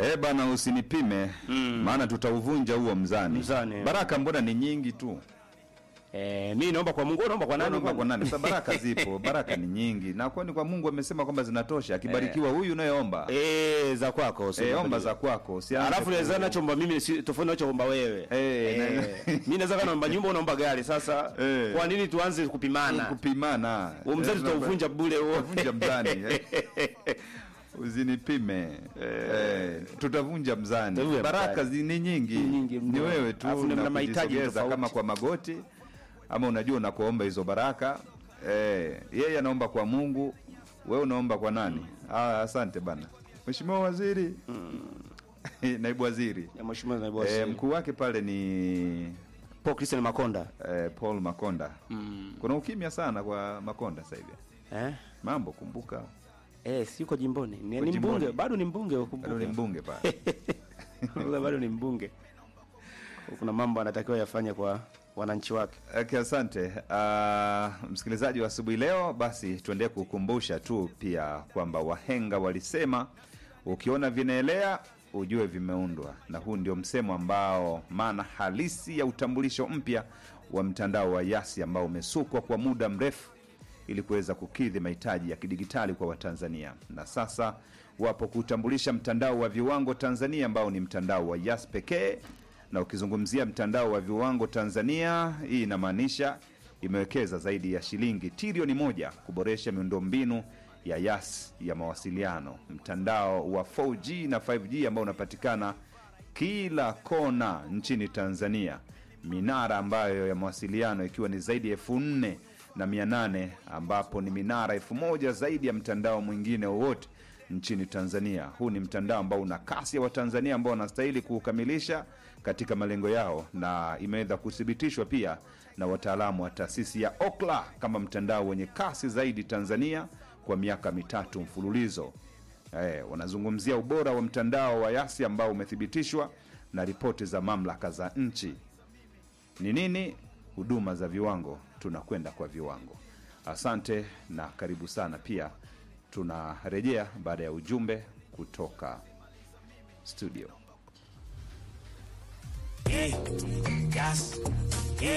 Bana usinipime maana tutauvunja huo mzani. Baraka mbona ni nyingi tu? Mimi naomba kwa Mungu, naomba kwa nani? Naomba kwa nani? Sasa baraka zipo, baraka ni nyingi. Na kwani kwa Mungu amesema kwamba zinatosha. Akibarikiwa huyu unayeomba. Za kwako, omba za kwako. Alafu naweza nachoomba mimi tofauti nachoomba wewe. Mimi naweza kana naomba nyumba, unaomba gari. Sasa kwa nini tuanze kupimana? Kupimana. Mzani tutauvunja bure huo. Vunja mzani. Usinipime. Tutavunja mzani. Baraka ni nyingi. Ni wewe tu na mahitaji kama kwa magoti. Ama unajua unakoomba hizo baraka. Yeye anaomba kwa Mungu, wewe unaomba kwa nani? Asante bana. Mheshimiwa Waziri. Naibu Waziri. Mheshimiwa Naibu Waziri. Mkuu wake pale ni Paul Christian Makonda. Paul Makonda. Kuna ukimya sana kwa Makonda sasa hivi. Mambo kumbuka. Si uko jimboni. Ni mbunge, bado ni mbunge ukumbuka. Bado ni mbunge pale. Bado ni mbunge. Kuna mambo anatakiwa yafanye kwa wananchi wake. Asante. Msikilizaji wa asubuhi leo, basi tuendelee kukumbusha tu pia kwamba wahenga walisema ukiona vinaelea ujue vimeundwa, na huu ndio msemo ambao maana halisi ya utambulisho mpya wa mtandao wa Yasi ambao umesukwa kwa muda mrefu ili kuweza kukidhi mahitaji ya kidigitali kwa Watanzania. Na sasa wapo kutambulisha mtandao wa viwango Tanzania ambao ni mtandao wa Yasi pekee. Na ukizungumzia mtandao wa viwango Tanzania, hii inamaanisha imewekeza zaidi ya shilingi trilioni 1 kuboresha miundombinu ya Yas ya mawasiliano. Mtandao wa 4G na 5G ambao unapatikana kila kona nchini Tanzania. Minara ambayo ya mawasiliano ikiwa ni zaidi ya 4,800 ambapo ni minara 1,000 zaidi ya mtandao mwingine wowote nchini Tanzania. Huu ni mtandao ambao una kasi ya Watanzania ambao wanastahili kukamilisha katika malengo yao, na imeweza kuthibitishwa pia na wataalamu wa taasisi ya Ookla kama mtandao wenye kasi zaidi Tanzania kwa miaka 3 mfululizo. Wanazungumzia ubora wa mtandao wa Yasi ambao umethibitishwa na ripoti za mamlaka za nchi. Ni nini? Huduma za viwango, tunakwenda kwa viwango. Asante na karibu sana pia. Tunarejea baada ya ujumbe kutoka studio. Yes.